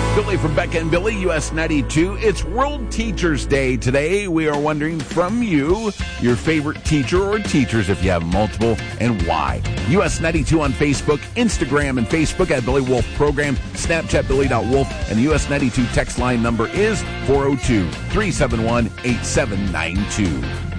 Billy from Becca and Billy, US 92. It's World Teachers Day today. We are wondering from you, your favorite teacher or teachers, if you have multiple, and why. US 92 on Facebook, Instagram and Facebook at Billy Wolf Program, Snapchat Billy.Wolf, and the US 92 text line number is 402-371-8792.